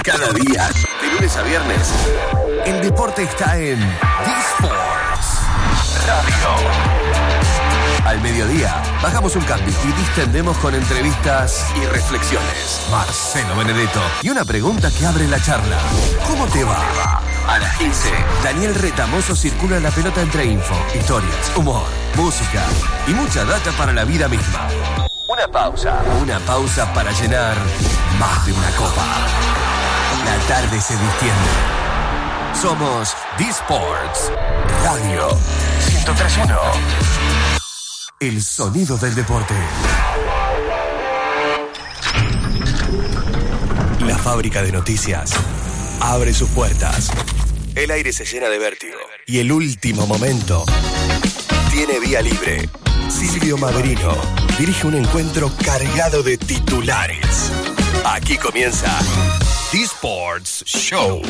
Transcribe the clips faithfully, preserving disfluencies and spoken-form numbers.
Cada día, de lunes a viernes, el deporte está en D-Sports Radio. Al mediodía, bajamos un cambio y distendemos con entrevistas y reflexiones. Marcelo Benedetto y una pregunta que abre la charla. ¿Cómo te va? A las quince, Daniel Retamoso circula la pelota entre info, historias, humor, música y mucha data para la vida misma. Una pausa. Una pausa para llenar más de una copa. La tarde se distiende. Somos D-Sports Radio ciento tres punto uno. El sonido del deporte. La fábrica de noticias abre sus puertas. El aire se llena de vértigo. Y el último momento tiene vía libre. Silvio Maverino dirige un encuentro cargado de titulares. Aquí comienza D-Sports Show.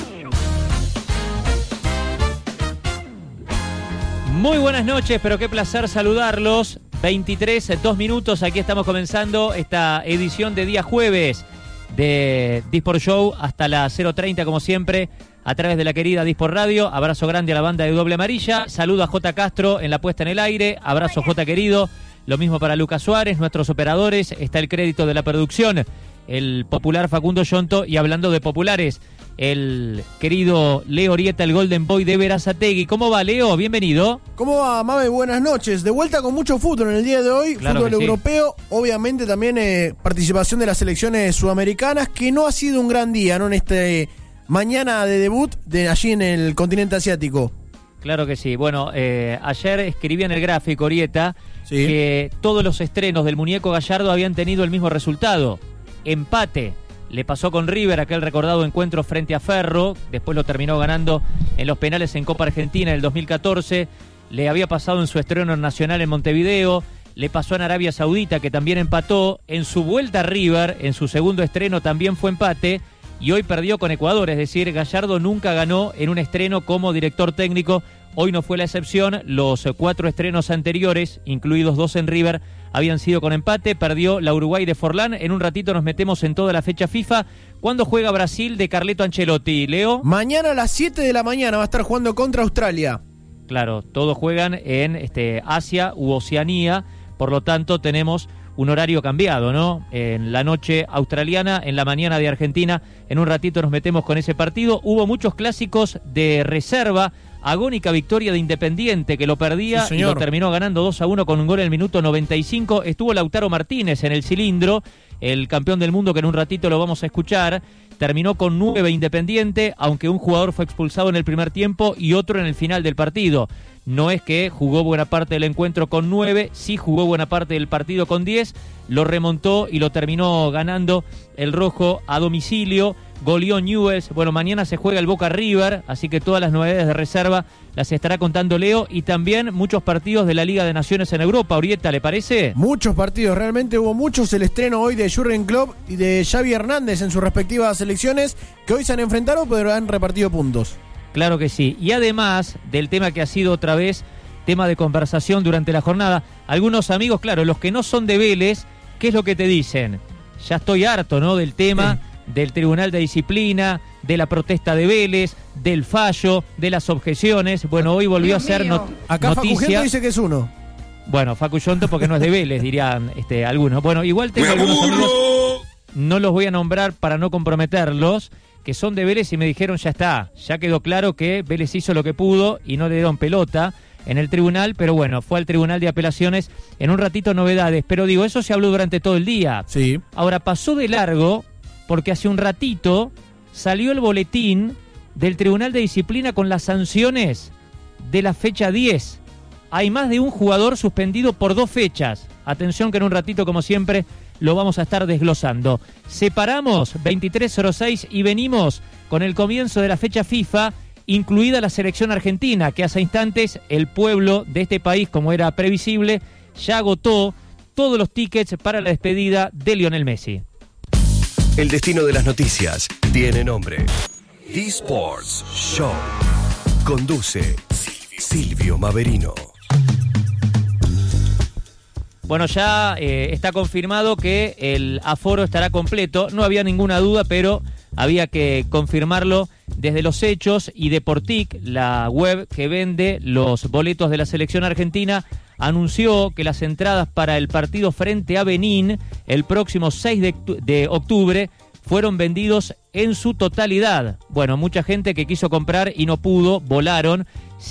Muy buenas noches, pero qué placer saludarlos. veintitrés, dos minutos, aquí estamos comenzando esta edición de día jueves de D-Sport Show hasta las cero treinta, como siempre, a través de la querida D-Sport Radio. Abrazo grande a la banda de Doble Amarilla. Saludo a J. Castro en la puesta en el aire. Abrazo, J. querido. Lo mismo para Lucas Suárez, nuestros operadores. Está el crédito de la producción, el popular Facundo Yonto. Y hablando de populares, el querido Leo Orieta, el Golden Boy de Berazategui. ¿Cómo va, Leo? Bienvenido. ¿Cómo va, Mame? Buenas noches. De vuelta con mucho fútbol en el día de hoy. Claro, fútbol sí. europeo. Obviamente también eh, participación de las selecciones sudamericanas, que no ha sido un gran día, ¿no? En este mañana de debut de allí en el continente asiático. Claro que sí. Bueno, eh, ayer escribía en el gráfico, Orieta, Sí. que todos los estrenos del muñeco Gallardo habían tenido el mismo resultado. Empate. Le pasó con River aquel recordado encuentro frente a Ferro. Después lo terminó ganando en los penales en Copa Argentina en el dos mil catorce. Le había pasado en su estreno nacional en Montevideo. Le pasó en Arabia Saudita, que también empató. En su vuelta a River, en su segundo estreno, también fue empate. Y hoy perdió con Ecuador. Es decir, Gallardo nunca ganó en un estreno como director técnico. Hoy no fue la excepción. Los cuatro estrenos anteriores, incluidos dos en River, habían sido con empate. Perdió la Uruguay de Forlán. En un ratito nos metemos en toda la fecha FIFA. ¿Cuándo juega Brasil de Carleto Ancelotti, Leo? Mañana a las siete de la mañana va a estar jugando contra Australia. Claro, todos juegan en este, Asia u Oceanía. Por lo tanto, tenemos un horario cambiado, ¿no? En la noche australiana, en la mañana de Argentina. En un ratito nos metemos con ese partido. Hubo muchos clásicos de reserva. Agónica victoria de Independiente, que lo perdía Sí, y lo terminó ganando dos a uno con un gol en el minuto noventa y cinco. Estuvo Lautaro Martínez en el cilindro, el campeón del mundo, que en un ratito lo vamos a escuchar. Terminó con nueve Independiente, aunque un jugador fue expulsado en el primer tiempo y otro en el final del partido. No es que jugó buena parte del encuentro con nueve, sí jugó buena parte del partido con diez, lo remontó y lo terminó ganando el rojo a domicilio. Goleó Newell's. Bueno, mañana se juega el Boca River, así que todas las novedades de reserva las estará contando Leo, y también muchos partidos de la Liga de Naciones en Europa. Orieta, ¿le parece? Muchos partidos, realmente hubo muchos. El estreno hoy de Jürgen Klopp y de Xavi Hernández en sus respectivas selecciones, que hoy se han enfrentado pero han repartido puntos. Claro que sí. Y además del tema que ha sido otra vez tema de conversación durante la jornada, algunos amigos, claro, los que no son de Vélez, ¿qué es lo que te dicen? Ya estoy harto, ¿no?, del tema... Sí. Del Tribunal de Disciplina, de la protesta de Vélez, del fallo, de las objeciones. Bueno, hoy volvió Dios a ser not- Acá noticia. Facu Gento dice que es uno. Bueno, Facu Yonto porque no es de Vélez, dirían este, algunos. Bueno, igual tengo ¡Me algunos aburro! amigos, no los voy a nombrar para no comprometerlos, que son de Vélez y me dijeron ya está, ya quedó claro que Vélez hizo lo que pudo y no le dieron pelota en el tribunal, pero bueno, fue al Tribunal de Apelaciones. En un ratito novedades, pero digo, eso se habló durante todo el día. Sí. Ahora pasó de largo, porque hace un ratito salió el boletín del Tribunal de Disciplina con las sanciones de la fecha diez. Hay más de un jugador suspendido por dos fechas. Atención que en un ratito, como siempre, lo vamos a estar desglosando. Separamos veintitrés cero seis y venimos con el comienzo de la fecha FIFA, incluida la selección argentina, que hace instantes el pueblo de este país, como era previsible, ya agotó todos los tickets para la despedida de Lionel Messi. El destino de las noticias tiene nombre. D-Sports Show. Conduce Silvio Maverino. Bueno, ya eh, está confirmado que el aforo estará completo. No había ninguna duda, pero había que confirmarlo desde los hechos, y Deportic, la web que vende los boletos de la selección argentina, anunció que las entradas para el partido frente a Benín el próximo seis de octubre fueron vendidos en su totalidad. Bueno, mucha gente que quiso comprar y no pudo, volaron.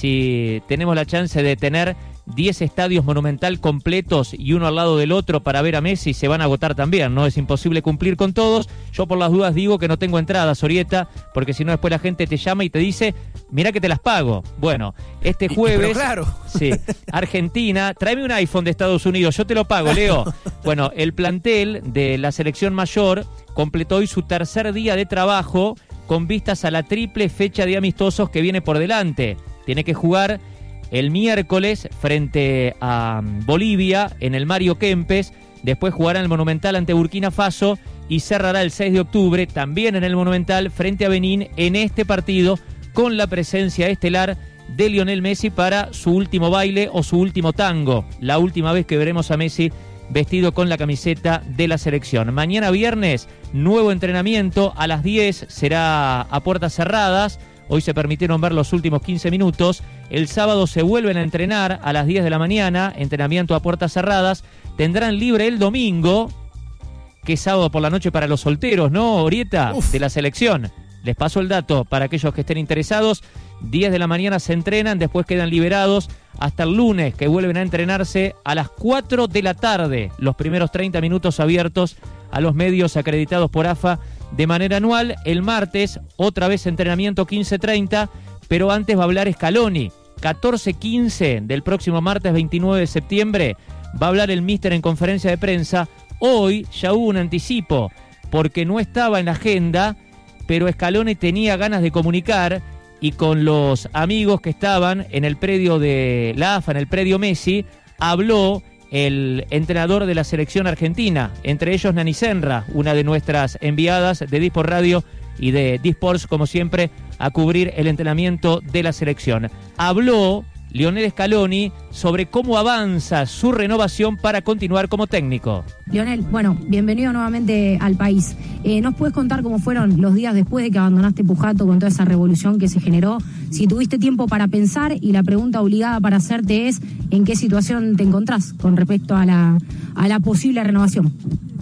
Si tenemos la chance de tener diez estadios Monumental completos y uno al lado del otro para ver a Messi, se van a agotar también, ¿no? Es imposible cumplir con todos. Yo por las dudas digo que no tengo entradas, Orieta, porque si no después la gente te llama y te dice, mirá que te las pago. Bueno, este jueves... Pero claro. Sí, Argentina, tráeme un iPhone de Estados Unidos, yo te lo pago, Leo. Bueno, el plantel de la selección mayor completó hoy su tercer día de trabajo con vistas a la triple fecha de amistosos que viene por delante. Tiene que jugar el miércoles frente a Bolivia en el Mario Kempes, después jugará en el Monumental ante Burkina Faso y cerrará el seis de octubre también en el Monumental frente a Benín, en este partido con la presencia estelar de Lionel Messi para su último baile o su último tango, la última vez que veremos a Messi vestido con la camiseta de la selección. Mañana viernes, nuevo entrenamiento a las diez, será a puertas cerradas. Hoy se permitieron ver los últimos quince minutos. El sábado se vuelven a entrenar a las diez de la mañana, entrenamiento a puertas cerradas. Tendrán libre el domingo, que es sábado por la noche para los solteros, ¿no, Orieta? Uf. De la selección. Les paso el dato para aquellos que estén interesados. diez de la mañana se entrenan, después quedan liberados hasta el lunes, que vuelven a entrenarse a las cuatro de la tarde. Los primeros treinta minutos abiertos a los medios acreditados por A F A de manera anual. El martes, otra vez entrenamiento quince treinta, pero antes va a hablar Scaloni. catorce quince del próximo martes veintinueve de septiembre va a hablar el míster en conferencia de prensa. Hoy ya hubo un anticipo, porque no estaba en la agenda, pero Scaloni tenía ganas de comunicar, y con los amigos que estaban en el predio de la A F A, en el predio Messi, habló el entrenador de la selección argentina, entre ellos Nani Senra, una de nuestras enviadas de Disport Radio y de Disports, como siempre, a cubrir el entrenamiento de la selección. Habló Lionel Scaloni sobre cómo avanza su renovación para continuar como técnico. Lionel, bueno, bienvenido nuevamente al país. Eh, ¿Nos puedes contar cómo fueron los días después de que abandonaste Pujato con toda esa revolución que se generó? Si tuviste tiempo para pensar, y la pregunta obligada para hacerte es, ¿en qué situación te encontrás con respecto a la, a la posible renovación?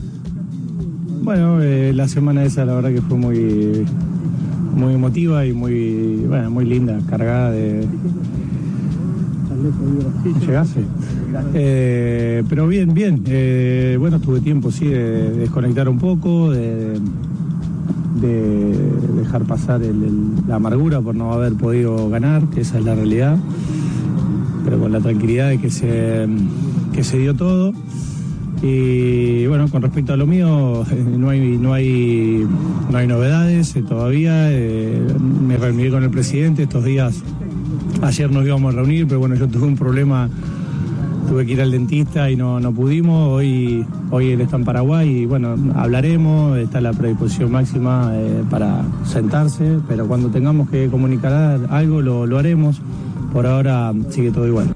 Bueno, eh, la semana esa la verdad que fue muy, muy emotiva y muy, bueno, muy linda, cargada de... Llegase. Eh, pero bien, bien. Eh, bueno, tuve tiempo, sí, de, de desconectar un poco, de, de dejar pasar el, el, la amargura por no haber podido ganar, que esa es la realidad. Pero con la tranquilidad de que se, que se dio todo. Y bueno, con respecto a lo mío, no hay, no hay, no hay novedades eh, todavía. Eh, me reuní con el presidente estos días. Ayer nos íbamos a reunir, pero bueno, yo tuve un problema, tuve que ir al dentista y no, no pudimos. Hoy, hoy él está en Paraguay y bueno, hablaremos, está la predisposición máxima eh, para sentarse, pero cuando tengamos que comunicar algo lo, lo haremos. Por ahora sigue todo igual.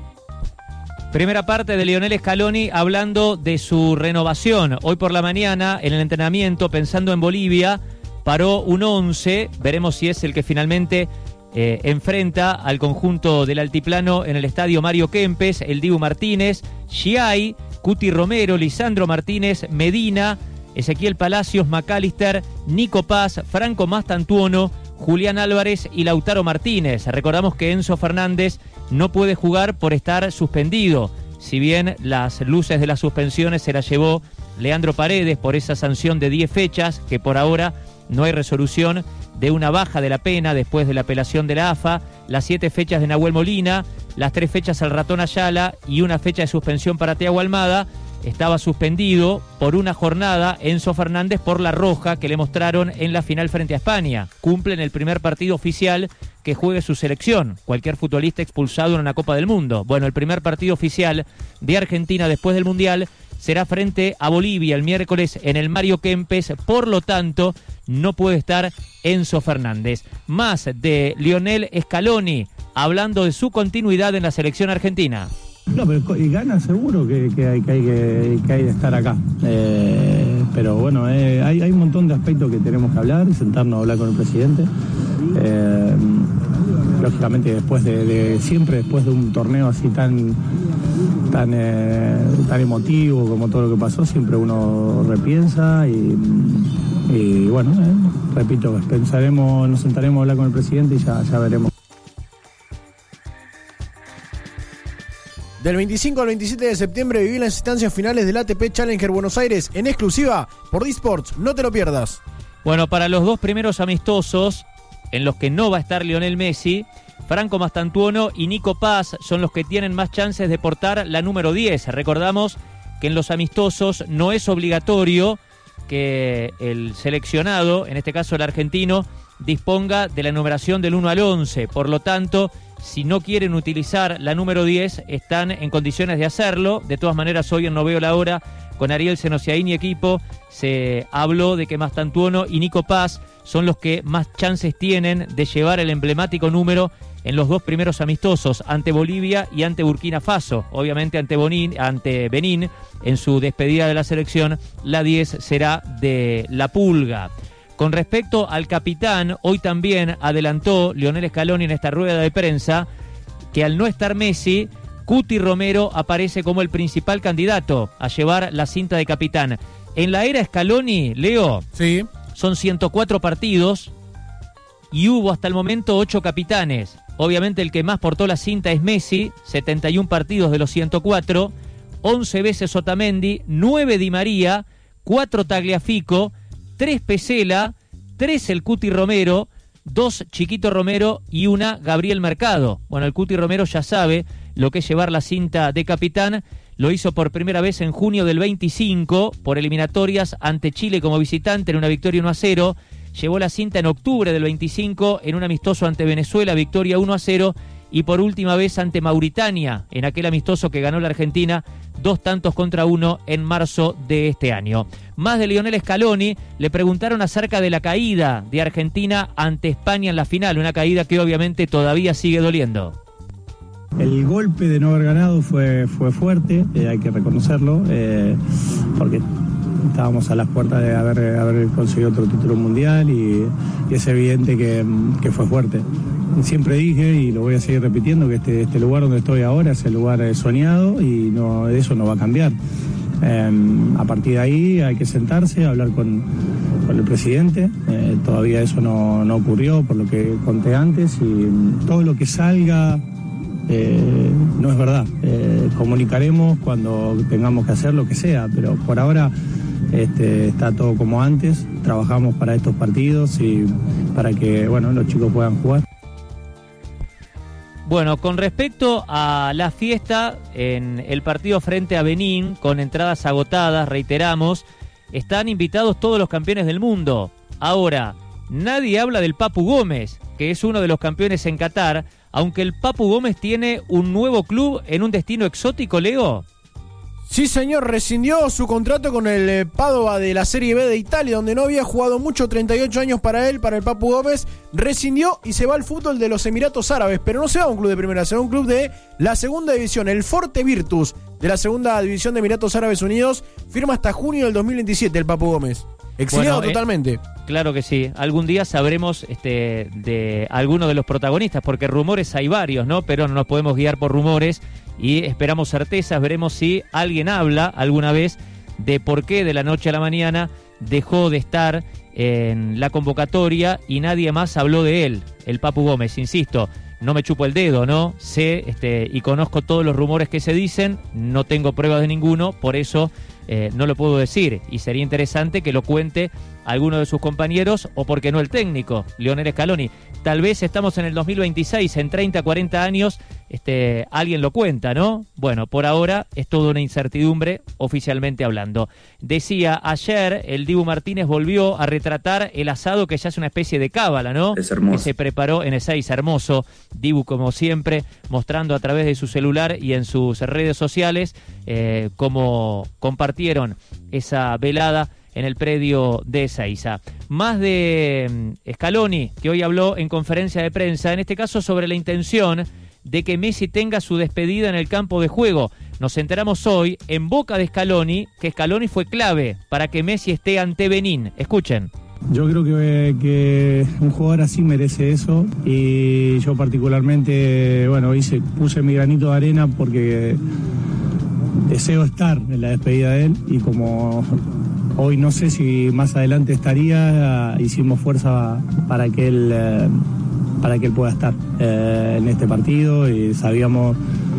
Primera parte de Lionel Scaloni hablando de su renovación. Hoy por la mañana, en el entrenamiento, pensando en Bolivia, paró un once, veremos si es el que finalmente... Eh, enfrenta al conjunto del altiplano en el estadio Mario Kempes. El Dibu Martínez, Giai, Cuti Romero, Lisandro Martínez, Medina, Ezequiel Palacios, McAllister, Nico Paz, Franco Mastantuono, Julián Álvarez y Lautaro Martínez. Recordamos que Enzo Fernández no puede jugar por estar suspendido, si bien las luces de las suspensiones se las llevó Leandro Paredes por esa sanción de diez fechas, que por ahora no hay resolución de una baja de la pena después de la apelación de la A F A, las siete fechas de Nahuel Molina, las tres fechas al Ratón Ayala y una fecha de suspensión para Thiago Almada. Estaba suspendido por una jornada Enzo Fernández por la roja que le mostraron en la final frente a España. Cumple en el primer partido oficial que juegue su selección, cualquier futbolista expulsado en una Copa del Mundo. Bueno, el primer partido oficial de Argentina después del Mundial será frente a Bolivia el miércoles en el Mario Kempes, por lo tanto no puede estar Enzo Fernández. Más de Lionel Scaloni hablando de su continuidad en la selección argentina. No, pero y gana seguro que, que, hay, que, hay, que, que hay de estar acá. Eh, pero bueno, eh, hay, hay un montón de aspectos que tenemos que hablar, sentarnos a hablar con el presidente. Eh, lógicamente después de, de siempre después de un torneo así tan tan eh, tan emotivo como todo lo que pasó, siempre uno repiensa y, y bueno, eh, repito, pensaremos, nos sentaremos a hablar con el presidente y ya, ya veremos. Del veinticinco al veintisiete de septiembre viví las instancias finales del A T P Challenger Buenos Aires en exclusiva por D-Sports. No te lo pierdas. Bueno, para los dos primeros amistosos, en los que no va a estar Lionel Messi, Franco Mastantuono y Nico Paz son los que tienen más chances de portar la número diez. Recordamos que en los amistosos no es obligatorio que el seleccionado, en este caso el argentino, disponga de la numeración del uno al once. Por lo tanto, si no quieren utilizar la número diez, están en condiciones de hacerlo. De todas maneras, hoy en No Veo la Hora, con Ariel Senosiaín y equipo, se habló de que Mastantuono y Nico Paz son los que más chances tienen de llevar el emblemático número en los dos primeros amistosos, ante Bolivia y ante Burkina Faso. Obviamente ante, Bonín, ante Benín, en su despedida de la selección, la diez será de la Pulga. Con respecto al capitán, hoy también adelantó Lionel Scaloni en esta rueda de prensa que al no estar Messi, Cuti Romero aparece como el principal candidato a llevar la cinta de capitán. En la era Scaloni, Leo, sí, son ciento cuatro partidos y hubo hasta el momento ocho capitanes. Obviamente el que más portó la cinta es Messi, setenta y un partidos de los ciento cuatro, once veces Otamendi, nueve Di María, cuatro Tagliafico, tres Pesela, tres el Cuti Romero, dos Chiquito Romero y una Gabriel Mercado. Bueno, el Cuti Romero ya sabe lo que es llevar la cinta de capitán. Lo hizo por primera vez en junio del veinticinco, por eliminatorias ante Chile como visitante en una victoria uno a cero. Llevó la cinta en octubre del veinticinco en un amistoso ante Venezuela, victoria uno a cero. Y por última vez ante Mauritania, en aquel amistoso que ganó la Argentina, dos tantos contra uno en marzo de este año. Más de Lionel Scaloni, le preguntaron acerca de la caída de Argentina ante España en la final, una caída que obviamente todavía sigue doliendo. El golpe de no haber ganado fue, fue fuerte, eh, hay que reconocerlo, eh, porque estábamos a las puertas de haber, haber conseguido otro título mundial y, y es evidente que, que fue fuerte. Siempre dije, y lo voy a seguir repitiendo, que este, este lugar donde estoy ahora es el lugar soñado y no, eso no va a cambiar. Eh, a partir de ahí hay que sentarse, hablar con, con el presidente. Eh, todavía eso no, no ocurrió, por lo que conté antes, y todo lo que salga eh, no es verdad. Eh, comunicaremos cuando tengamos que hacer lo que sea, pero por ahora este, está todo como antes. Trabajamos para estos partidos y para que bueno, los chicos puedan jugar. Bueno, con respecto a la fiesta en el partido frente a Benín, con entradas agotadas, reiteramos, están invitados todos los campeones del mundo. Ahora, nadie habla del Papu Gómez, que es uno de los campeones en Qatar, aunque el Papu Gómez tiene un nuevo club en un destino exótico, Leo. Sí, señor, rescindió su contrato con el eh, Padova de la Serie B de Italia, donde no había jugado mucho, treinta y ocho años para él, para el Papu Gómez. Rescindió y se va al fútbol de los Emiratos Árabes, pero no se va a un club de primera, se va a un club de la segunda división, el Forte Virtus de la segunda división de Emiratos Árabes Unidos. Firma hasta junio del dos mil veintisiete el Papu Gómez. Exiliado bueno, totalmente. Eh, claro que sí. Algún día sabremos este, de alguno de los protagonistas, porque rumores hay varios, ¿no? Pero no nos podemos guiar por rumores y esperamos certezas. Veremos si alguien habla alguna vez de por qué de la noche a la mañana dejó de estar en la convocatoria y nadie más habló de él, el Papu Gómez. Insisto, no me chupo el dedo, ¿no? Sé este, y conozco todos los rumores que se dicen, no tengo pruebas de ninguno, por eso eh, no lo puedo decir. Y sería interesante que lo cuente alguno de sus compañeros o, por qué no, el técnico, Lionel Scaloni. Tal vez estamos en el dos mil veintiséis, en treinta, cuarenta años, este, alguien lo cuenta, ¿no? Bueno, por ahora es toda una incertidumbre, oficialmente hablando. Decía, ayer el Dibu Martínez volvió a retratar el asado que ya es una especie de cábala, ¿no? Es hermoso. Que se preparó en Ezeiza, hermoso. Dibu, como siempre, mostrando a través de su celular y en sus redes sociales eh, cómo compartieron esa velada en el predio de Ezeiza. Más de Scaloni, que hoy habló en conferencia de prensa, en este caso sobre la intención de que Messi tenga su despedida en el campo de juego. Nos enteramos hoy en boca de Scaloni que Scaloni fue clave para que Messi esté ante Benín. Escuchen. Yo creo que, que un jugador así merece eso y yo particularmente, bueno, hice, puse mi granito de arena porque deseo estar en la despedida de él y como hoy no sé si más adelante estaría, hicimos fuerza para que él, eh, para que él pueda estar eh, en este partido y sabíamos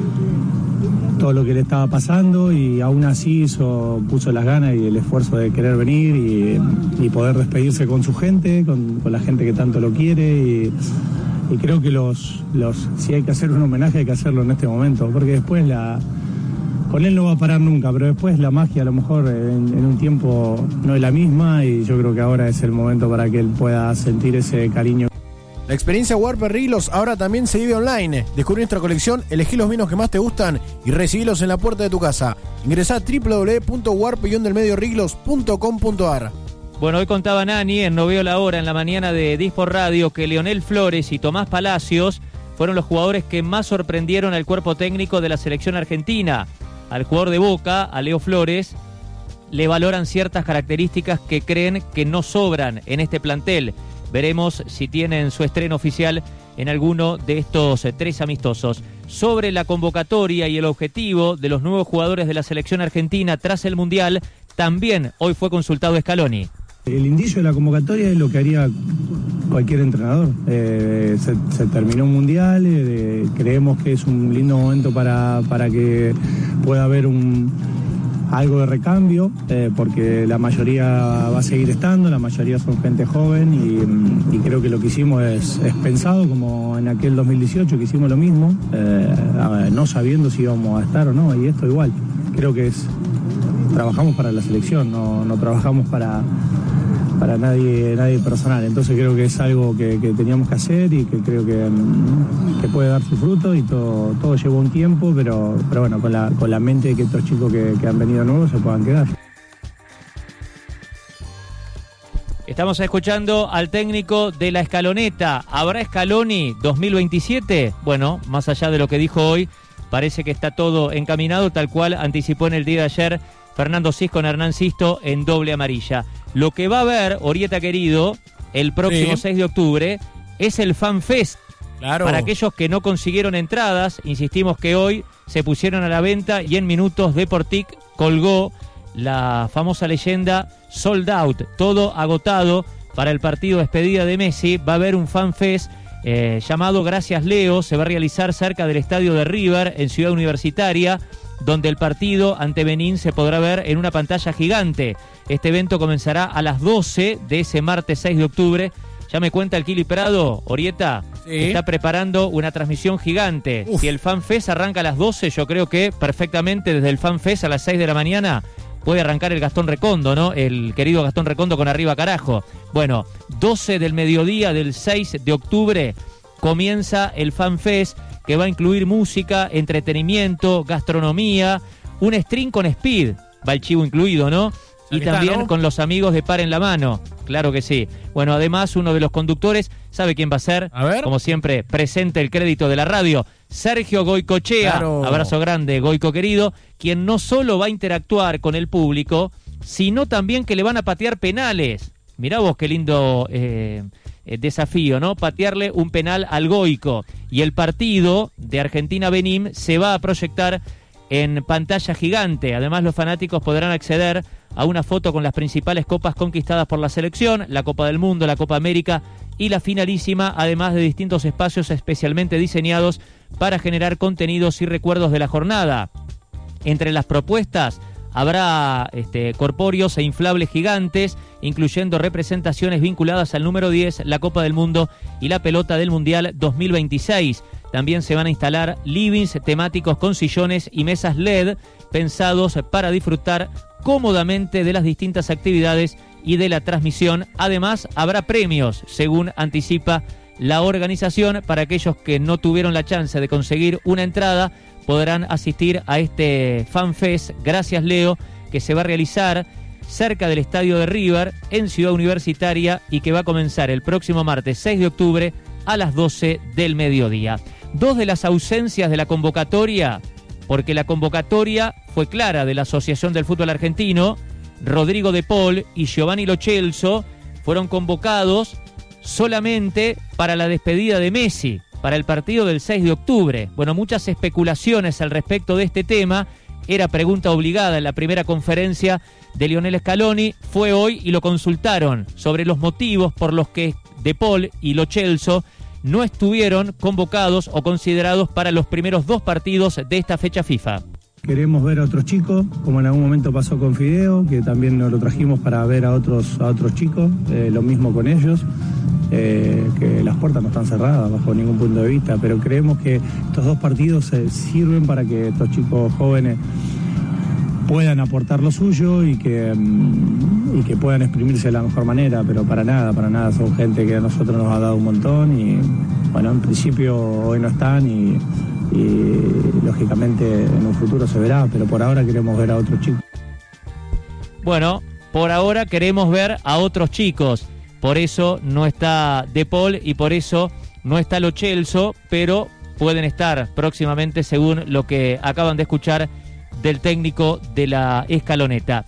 todo lo que le estaba pasando y aún así hizo, puso las ganas y el esfuerzo de querer venir y, y poder despedirse con su gente, con, con la gente que tanto lo quiere y, y creo que los, los si hay que hacer un homenaje hay que hacerlo en este momento, porque después la con él no va a parar nunca, pero después la magia a lo mejor en, en un tiempo no es la misma y yo creo que ahora es el momento para que él pueda sentir ese cariño. La experiencia Warper Riglos ahora también se vive online. Descubrí nuestra colección, elegí los vinos que más te gustan y recibílos en la puerta de tu casa. Ingresá a doble u doble u doble u punto warp guion del medio riglos punto com punto a r. Bueno, hoy contaba Nani en No Veo la Hora, en la mañana de Disport Radio, que Leonel Flores y Tomás Palacios fueron los jugadores que más sorprendieron al cuerpo técnico de la selección argentina. Al jugador de Boca, a Leo Flores, le valoran ciertas características que creen que no sobran en este plantel. Veremos si tienen su estreno oficial en alguno de estos eh, tres amistosos. Sobre la convocatoria y el objetivo de los nuevos jugadores de la selección argentina tras el Mundial, también hoy fue consultado Scaloni. El indicio de la convocatoria es lo que haría cualquier entrenador. Eh, se, se terminó un Mundial, eh, creemos que es un lindo momento para, para que pueda haber un... algo de recambio, eh, porque la mayoría va a seguir estando, la mayoría son gente joven y, y creo que lo que hicimos es, es pensado, como en aquel dos mil dieciocho que hicimos lo mismo, eh, no sabiendo si íbamos a estar o no, y esto igual. Creo que es trabajamos para la selección, no, no trabajamos para, para nadie, nadie personal, entonces creo que es algo que, que teníamos que hacer y que creo que, que puede dar su fruto y todo, todo lleva un tiempo, pero, pero bueno, con la, con la mente de que estos chicos que, que han venido nuevos se puedan quedar. Estamos escuchando al técnico de la Escaloneta. ¿Habrá Scaloni dos mil veintisiete? Bueno, más allá de lo que dijo hoy, parece que está todo encaminado, tal cual anticipó en el día de ayer Fernando Cis con Hernán Sisto en Doble Amarilla. Lo que va a haber, Orieta querido, el próximo sí. seis de octubre, es el Fan Fest. Claro. Para aquellos que no consiguieron entradas, insistimos que hoy se pusieron a la venta y en minutos Deportic colgó la famosa leyenda Sold Out, todo agotado para el partido de despedida de Messi. Va a haber un Fan Fest eh, llamado Gracias Leo, se va a realizar cerca del estadio de River en Ciudad Universitaria, donde el partido ante Benín se podrá ver en una pantalla gigante. Este evento comenzará a las doce de ese martes seis de octubre. Ya me cuenta el Kili Prado, Orieta, sí. está preparando una transmisión gigante. Uf. Si el Fan Fest arranca a las doce, yo creo que perfectamente desde el Fan Fest a las seis de la mañana puede arrancar el Gastón Recondo, ¿no? El querido Gastón Recondo con Arriba Carajo. Bueno, doce del mediodía del seis de octubre comienza el Fan Fest, que va a incluir música, entretenimiento, gastronomía, un stream con Speed, va el chivo incluido, ¿no? Y también está, ¿no? Con los amigos de Par en la Mano, claro que sí. Bueno, además uno de los conductores, ¿sabe quién va a ser? A ver. Como siempre, presente el crédito de la radio, Sergio Goicochea, claro. Abrazo grande, Goico querido, quien no solo va a interactuar con el público, sino también que le van a patear penales. Mirá vos qué lindo eh, eh, desafío, ¿no? Patearle un penal al Goico. Y el partido de Argentina-Benín se va a proyectar en pantalla gigante. Además, los fanáticos podrán acceder a una foto con las principales copas conquistadas por la selección, la Copa del Mundo, la Copa América y la finalísima, además de distintos espacios especialmente diseñados para generar contenidos y recuerdos de la jornada. Entre las propuestas habrá este, corpóreos e inflables gigantes, incluyendo representaciones vinculadas al número diez, la Copa del Mundo y la pelota del Mundial dos mil veintiséis. También se van a instalar livings temáticos con sillones y mesas L E D pensados para disfrutar cómodamente de las distintas actividades y de la transmisión. Además, habrá premios, según anticipa la organización. Para aquellos que no tuvieron la chance de conseguir una entrada, podrán asistir a este Fan Fest, Gracias Leo, que se va a realizar cerca del estadio de River en Ciudad Universitaria y que va a comenzar el próximo martes seis de octubre a las doce del mediodía. Dos de las ausencias de la convocatoria, porque la convocatoria fue clara de la Asociación del Fútbol Argentino, Rodrigo De Paul y Giovanni Lo Celso fueron convocados solamente para la despedida de Messi, para el partido del seis de octubre. Bueno, muchas especulaciones al respecto de este tema. Era pregunta obligada en la primera conferencia de Lionel Scaloni. Fue hoy y lo consultaron sobre los motivos por los que De Paul y Lo Celso no estuvieron convocados o considerados para los primeros dos partidos de esta fecha FIFA. Queremos ver a otros chicos, como en algún momento pasó con Fideo, que también nos lo trajimos para ver a otros, a otros chicos, eh, lo mismo con ellos, eh, que las puertas no están cerradas bajo ningún punto de vista, pero creemos que estos dos partidos eh, sirven para que estos chicos jóvenes puedan aportar lo suyo y que, um, y que puedan exprimirse de la mejor manera, pero para nada, para nada, son gente que a nosotros nos ha dado un montón y bueno, en principio hoy no están y... y lógicamente en un futuro se verá, pero por ahora queremos ver a otros chicos. Bueno, por ahora queremos ver a otros chicos, por eso no está De Paul y por eso no está Lo Celso, pero pueden estar próximamente según lo que acaban de escuchar del técnico de la Escaloneta.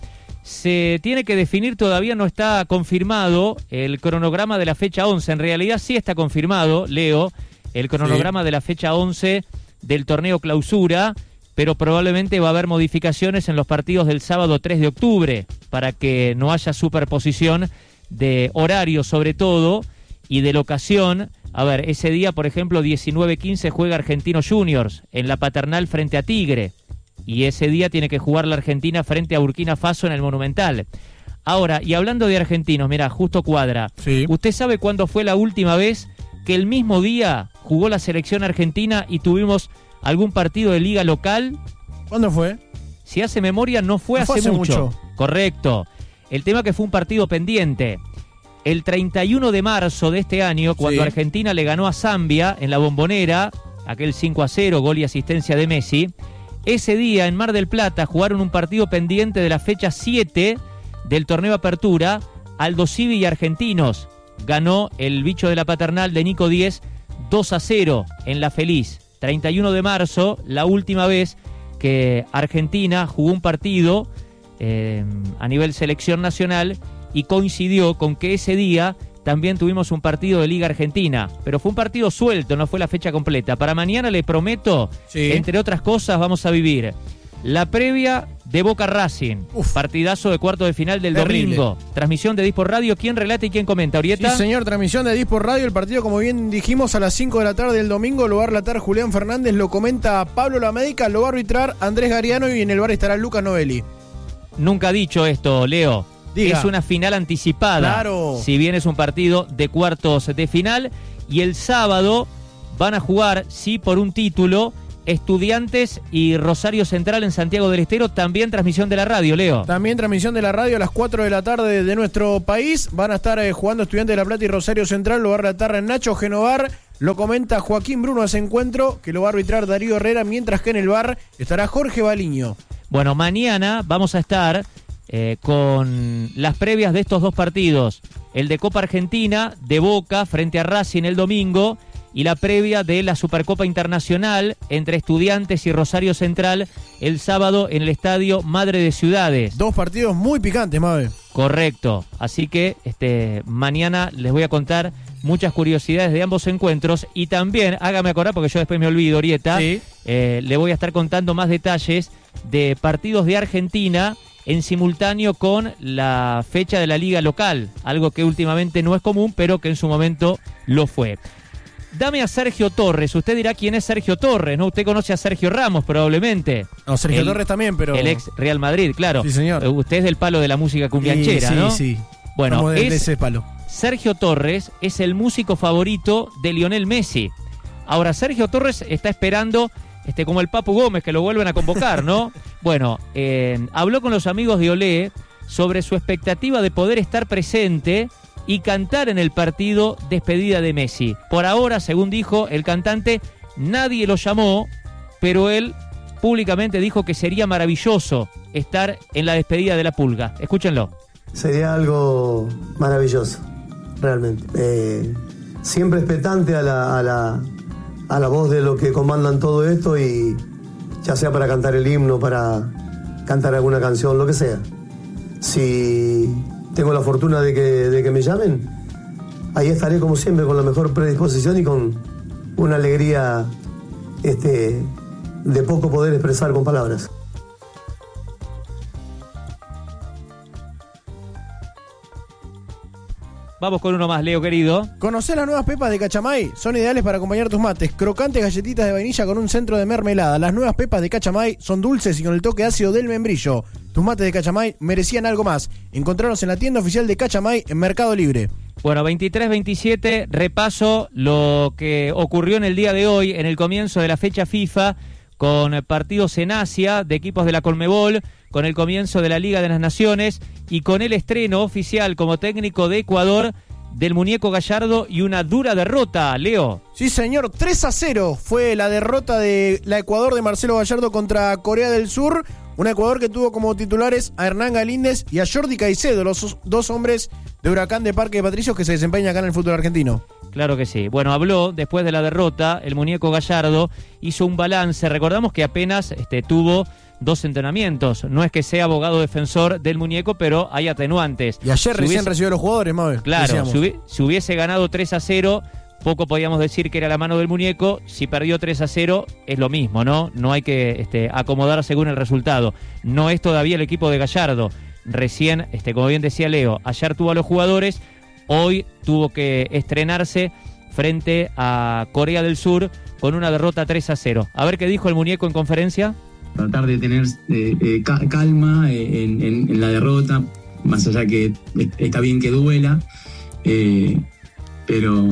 Se tiene que definir, todavía no está confirmado el cronograma de la fecha once, en realidad sí está confirmado, Leo, el cronograma sí. de la fecha once del torneo clausura, pero probablemente va a haber modificaciones en los partidos del sábado tres de octubre para que no haya superposición de horario sobre todo y de locación. A ver, ese día, por ejemplo, diecinueve quince juega Argentinos Juniors en la Paternal frente a Tigre y ese día tiene que jugar la Argentina frente a Burkina Faso en el Monumental. Ahora, y hablando de argentinos, mirá, justo cuadra. Sí. ¿Usted sabe cuándo fue la última vez que el mismo día jugó la selección argentina y tuvimos algún partido de liga local? ¿Cuándo fue? Si hace memoria, no fue, no hace, fue hace mucho. mucho. Correcto. El tema que fue un partido pendiente. El treinta y uno de marzo de este año, cuando sí. Argentina le ganó a Zambia en la Bombonera, aquel cinco a cero, gol y asistencia de Messi, ese día en Mar del Plata jugaron un partido pendiente de la fecha siete del torneo Apertura, Aldo Civi y Argentinos. Ganó el bicho de la Paternal de Nico Díez dos a cero en La Feliz. treinta y uno de marzo, la última vez que Argentina jugó un partido eh, a nivel selección nacional y coincidió con que ese día también tuvimos un partido de Liga Argentina, pero fue un partido suelto, no fue la fecha completa. Para mañana le prometo, sí. entre otras cosas, vamos a vivir la previa de Boca Racing, Uf. partidazo de cuarto de final del Terrible. domingo. Transmisión de Disport Radio, ¿quién relata y quién comenta? ¿Orieta? Sí, señor, transmisión de Disport Radio, el partido, como bien dijimos, a las cinco de la tarde del domingo, lo va a relatar Julián Fernández, lo comenta Pablo Lamédica, lo va a arbitrar Andrés Gariano y en el bar estará Lucas Novelli. Nunca ha dicho esto, Leo. Diga. Es una final anticipada. Claro. Si bien es un partido de cuartos de final. Y el sábado van a jugar, sí, por un título, Estudiantes y Rosario Central en Santiago del Estero. También transmisión de la radio, Leo. También transmisión de la radio a las cuatro de la tarde de nuestro país. Van a estar eh, jugando Estudiantes de La Plata y Rosario Central. Lo va a relatar Nacho Genovar. Lo comenta Joaquín Bruno a ese encuentro, que lo va a arbitrar Darío Herrera, mientras que en el bar estará Jorge Baliño. Bueno, mañana vamos a estar eh, con las previas de estos dos partidos. El de Copa Argentina, de Boca, frente a Racing el domingo, y la previa de la Supercopa Internacional entre Estudiantes y Rosario Central el sábado en el Estadio Madre de Ciudades. Dos partidos muy picantes, Mabe. Correcto. Así que este mañana les voy a contar muchas curiosidades de ambos encuentros y también, hágame acordar porque yo después me olvido, Orieta, Sí. eh, le voy a estar contando más detalles de partidos de Argentina en simultáneo con la fecha de la liga local, algo que últimamente no es común, pero que en su momento lo fue. Dame a Sergio Torres. Usted dirá quién es Sergio Torres, ¿no? Usted conoce a Sergio Ramos probablemente. No, Sergio El- Torres también, pero... El ex Real Madrid, claro. Sí, señor. Eh, Usted es del palo de la música cumbianchera, sí, ¿no? Sí, sí. Bueno, Estamos de, de es- ese palo. Sergio Torres es el músico favorito de Lionel Messi. Ahora, Sergio Torres está esperando, este, como el Papu Gómez, que lo vuelven a convocar, ¿no? Bueno, eh, habló con los amigos de Olé sobre su expectativa de poder estar presente y cantar en el partido despedida de Messi. Por ahora, según dijo el cantante, nadie lo llamó, pero él públicamente dijo que sería maravilloso estar en la despedida de la Pulga. Escúchenlo. Sería algo maravilloso, realmente. Eh, siempre expectante a la, a la, a la voz de los que comandan todo esto, y ya sea para cantar el himno, para cantar alguna canción, lo que sea. Si tengo la fortuna de que, de que me llamen, ahí estaré como siempre con la mejor predisposición y con una alegría este, de poco poder expresar con palabras. Vamos con uno más, Leo, querido. ¿Conocés las nuevas pepas de Cachamay? Son ideales para acompañar tus mates. Crocantes galletitas de vainilla con un centro de mermelada. Las nuevas pepas de Cachamay son dulces y con el toque ácido del membrillo. Tus mates de Cachamay merecían algo más. Encontrarlos en la tienda oficial de Cachamay en Mercado Libre. Bueno, veintitrés veintisiete, repaso lo que ocurrió en el día de hoy, en el comienzo de la fecha FIFA, con partidos en Asia de equipos de la Conmebol, con el comienzo de la Liga de las Naciones y con el estreno oficial como técnico de Ecuador del Muñeco Gallardo y una dura derrota, Leo. Sí, señor, tres a cero fue la derrota de la Ecuador de Marcelo Gallardo contra Corea del Sur. Un Ecuador que tuvo como titulares a Hernán Galíndez y a Jordi Caicedo, los dos hombres de Huracán de Parque de Patricios que se desempeñan acá en el fútbol argentino. Claro que sí. Bueno, habló después de la derrota, el Muñeco Gallardo hizo un balance. Recordamos que apenas este, tuvo dos entrenamientos. No es que sea abogado defensor del Muñeco, pero hay atenuantes. Y ayer si recién hubiese... recibió a los jugadores, Mabel. Claro, si, hubi... si hubiese ganado tres a cero, poco podíamos decir que era la mano del Muñeco. Si perdió tres a cero, es lo mismo, ¿no? No hay que este, acomodar según el resultado. No es todavía el equipo de Gallardo. Recién, este, como bien decía Leo, ayer tuvo a los jugadores, hoy tuvo que estrenarse frente a Corea del Sur con una derrota tres a cero. A ver qué dijo el Muñeco en conferencia. Tratar de tener eh, eh, calma en, en, en la derrota, más allá que está bien que duela, eh, pero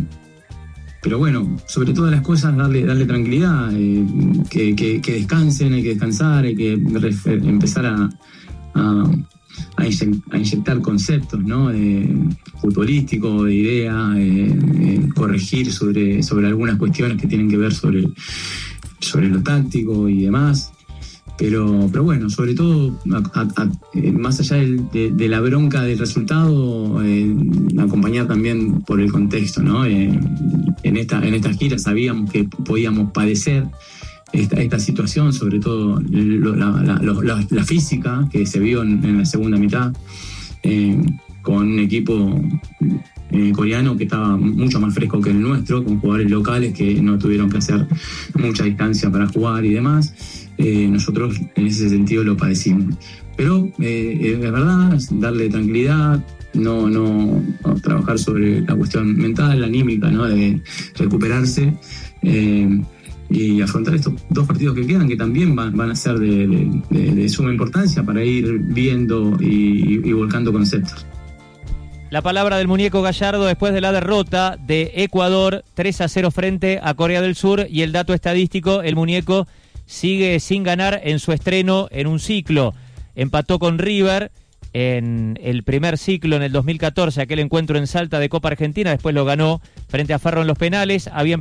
pero bueno, sobre todas las cosas darle darle tranquilidad, eh, que, que, que descansen, hay que descansar, hay que refer, empezar a, a, a, inyectar, a inyectar conceptos, ¿no? Eh, futbolísticos, de idea, eh, eh, corregir sobre, sobre algunas cuestiones que tienen que ver sobre sobre lo táctico y demás, pero pero bueno, sobre todo a, a, a, más allá del, de, de la bronca del resultado, eh, acompañar también por el contexto, ¿no? Eh, en esta en esta gira sabíamos que podíamos padecer esta, esta situación, sobre todo lo, la, la, la, la física que se vio en, en la segunda mitad, eh, con un equipo Eh, coreano que estaba mucho más fresco que el nuestro, con jugadores locales que no tuvieron que hacer mucha distancia para jugar y demás. Eh, nosotros en ese sentido lo padecimos. Pero eh, es verdad, darle tranquilidad, no, no, no trabajar sobre la cuestión mental, la anímica, ¿no? De recuperarse eh, y afrontar estos dos partidos que quedan, que también van, van a ser de, de, de, de suma importancia para ir viendo y, y, y volcando conceptos. La palabra del Muñeco Gallardo después de la derrota de Ecuador tres a cero frente a Corea del Sur, y el dato estadístico, el Muñeco sigue sin ganar en su estreno en un ciclo. Empató con River en el primer ciclo en el dos mil catorce, aquel encuentro en Salta de Copa Argentina, después lo ganó frente a Ferro en los penales, había